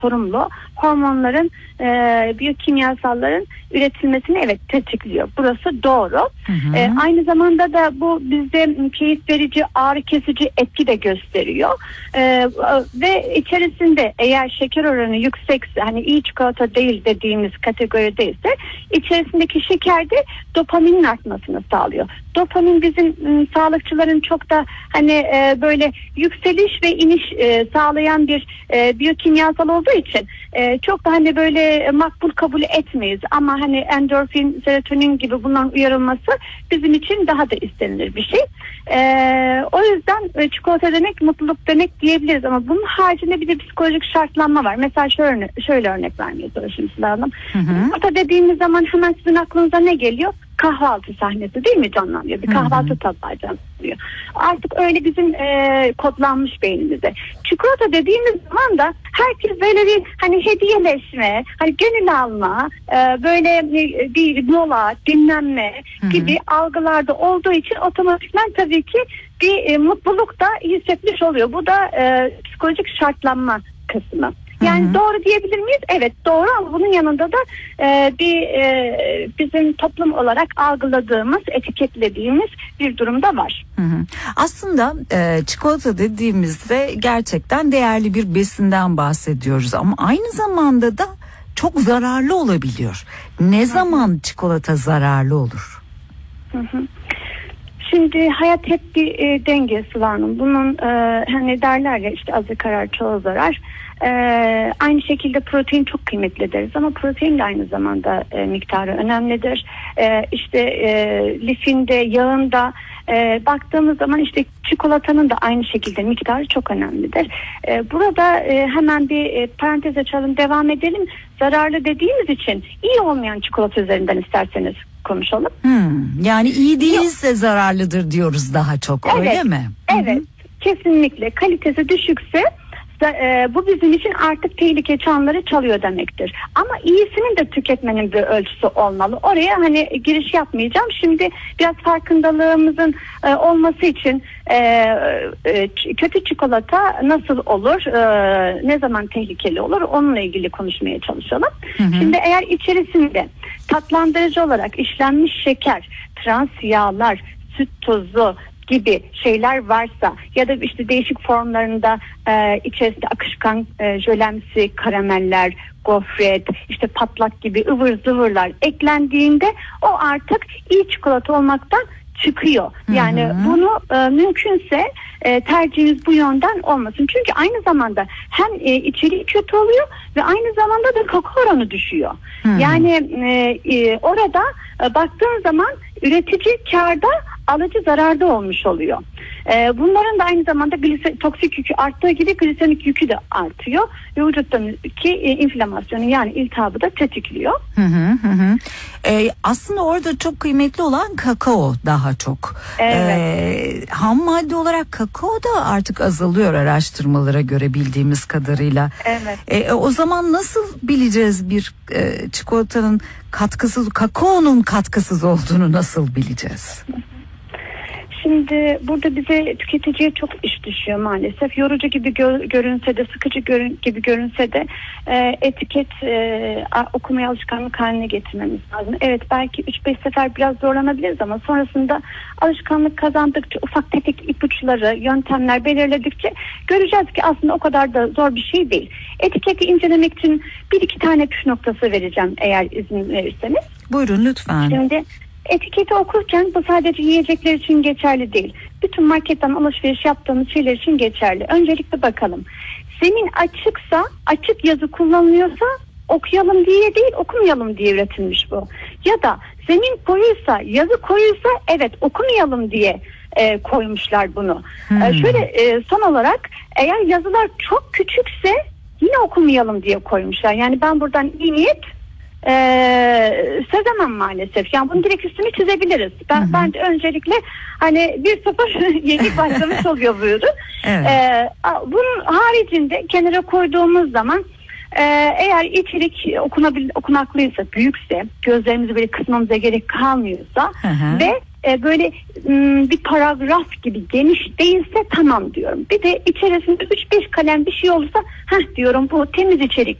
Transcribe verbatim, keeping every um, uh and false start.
sorumlu. Hormonların, e, biyokimyasalların üretilmesini evet tetikliyor. Burası doğru. Hı hı. E, aynı zamanda da bu bizde keyif verici, ağrı kesici etki de gösteriyor. E, ve içerisinde eğer şeker oranı yüksekse, hani iyi çikolata değil dediğimiz kategorideyse, içerisindeki şeker de dopaminin artmasını sağlıyor. Dopamin bizim ım, sağlıkçıların çok da hani e, böyle yükseliş ve iniş e, sağlayan bir e, biyokimyasal olduğu için e, çok da hani böyle makbul kabul etmeyiz. Ama hani endorfin, serotonin gibi bunların uyarılması bizim için daha da istenilir bir şey. E, o yüzden e, çikolata demek mutluluk demek diyebiliriz, ama bunun haricinde bir de psikolojik şartlanma var. Mesela şöyle, şöyle örnek vermeye çalışayım Sıla Hanım. Çikolata dediğimiz zaman hemen sizin aklınıza ne geliyor? Kahvaltı sahnesi değil mi canlanıyor? Bir kahvaltı tabağı canlanıyor. Artık öyle bizim e, kodlanmış beynimize. Çikolata dediğimiz zaman da herkes böyle bir hani hediyeleşme, hani gönül alma, e, böyle bir mola, dinlenme gibi hı hı. algılarda olduğu için otomatikman tabii ki bir e, mutluluk da hissetmiş oluyor. Bu da e, psikolojik şartlanma kısmı. Yani hı hı. doğru diyebilir miyiz? Evet doğru, ama bunun yanında da e, bir e, bizim toplum olarak algıladığımız, etiketlediğimiz bir durum da var. Hı hı. Aslında e, çikolata dediğimizde gerçekten değerli bir besinden bahsediyoruz, ama aynı zamanda da çok zararlı olabiliyor. Ne hı hı. zaman çikolata zararlı olur? Hı hı. Şimdi hayat hep bir e, denge Sıla Hanım. Bunun e, hani derler ya işte azı karar çoğu zarar. Ee, aynı şekilde protein çok kıymetli deriz, ama protein de aynı zamanda e, miktarı önemlidir. Ee, işte e, lifinde, yağında e, baktığımız zaman işte çikolatanın da aynı şekilde miktarı çok önemlidir. Ee, burada e, hemen bir e, parantez açalım, devam edelim. Zararlı dediğimiz için iyi olmayan çikolata üzerinden isterseniz konuşalım. Hmm, yani iyi değilse Yok. zararlıdır diyoruz daha çok, evet, öyle mi? Evet, Hı-hı. kesinlikle kalitesi düşükse bu bizim için artık tehlike çanları çalıyor demektir. Ama iyisinin de tüketmenin bir ölçüsü olmalı. Oraya hani giriş yapmayacağım. Şimdi biraz farkındalığımızın e, olması için e, e, kötü çikolata nasıl olur, e, ne zaman tehlikeli olur, onunla ilgili konuşmaya çalışalım. Hı hı. Şimdi eğer içerisinde tatlandırıcı olarak işlenmiş şeker, trans yağlar, süt tozu gibi şeyler varsa, ya da işte değişik formlarında e, içerisinde akışkan e, jölemsi karameller, gofret, işte patlak gibi ıvır zıvırlar eklendiğinde o artık iyi çikolata olmaktan çıkıyor. Yani hı hı. bunu e, mümkünse e, tercihimiz bu yönden olmasın. Çünkü aynı zamanda hem e, içeriği kötü oluyor ve aynı zamanda da kakao oranı düşüyor. Hı hı. Yani e, e, orada e, baktığın zaman üretici kârda, alıcı zararda olmuş oluyor. Ee, bunların da aynı zamanda glise, toksik yükü arttığı gibi glisemik yükü de artıyor ve vücuttaki e, inflamasyonu, yani iltihabı da tetikliyor. Hı hı hı. Ee, aslında orada çok kıymetli olan kakao daha çok. Evet. Ee, ham madde olarak kakao da artık azalıyor araştırmalara göre, bildiğimiz kadarıyla. Evet. Ee, o zaman nasıl bileceğiz bir e, çikolatanın katkısız, kakaonun katkısız olduğunu nasıl bileceğiz? Şimdi burada bize, tüketiciye çok iş düşüyor maalesef. Yorucu gibi gö- görünse de, sıkıcı görün- gibi görünse de e, etiket e, okumaya alışkanlık haline getirmemiz lazım. Evet, belki üç beş sefer biraz zorlanabiliriz, ama sonrasında alışkanlık kazandıkça, ufak tefek ipuçları, yöntemler belirledikçe göreceğiz ki aslında o kadar da zor bir şey değil. Etiketi incelemek için bir iki tane püf noktası vereceğim, eğer izin verirseniz. Buyurun lütfen. Şimdi etiketi okurken bu sadece yiyecekler için geçerli değil. Bütün marketten alışveriş yaptığımız şeyler için geçerli. Öncelikle bakalım. Zemin açıksa, açık yazı kullanılıyorsa okuyalım diye değil, okumayalım diye üretilmiş bu. Ya da zemin koyuysa, yazı koyuysa evet okumayalım diye e, koymuşlar bunu. Hmm. E, şöyle e, son olarak, eğer yazılar çok küçükse yine okumayalım diye koymuşlar. Yani ben buradan iyi niyet Ee, sezemem maalesef. Yani bunu direkt üstünü çizebiliriz. Ben, hı hı. ben öncelikle hani bir sıfır yeni başlamış oluyor buyurun. Evet. Ee, bunun haricinde kenara koyduğumuz zaman e, eğer içerik okunabil, okunaklıysa, büyükse, gözlerimizi böyle kısmamıza gerek kalmıyorsa hı hı. ve e, böyle m, bir paragraf gibi geniş değilse tamam diyorum. Bir de içerisinde üç beş kalem bir şey olursa heh diyorum bu temiz içerik.